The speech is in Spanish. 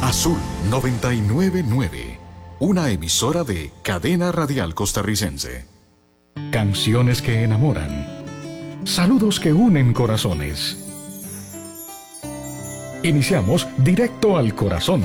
Azul 999, una emisora de Cadena Radial Costarricense. Canciones que enamoran. Saludos que unen corazones. Iniciamos directo al corazón.